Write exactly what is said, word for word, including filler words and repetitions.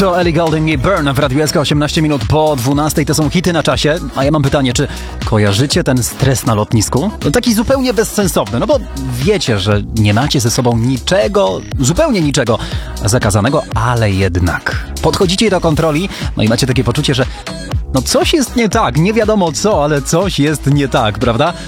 To Ellie Goulding i Burn w Radiu S K osiemnaście minut po dwunastej. To są hity na czasie. A ja mam pytanie, czy kojarzycie ten stres na lotnisku? No taki zupełnie bezsensowny, no bo wiecie, że nie macie ze sobą niczego, zupełnie niczego zakazanego, ale jednak podchodzicie do kontroli, no i macie takie poczucie, że no coś jest nie tak, nie wiadomo co, ale coś jest nie tak, prawda?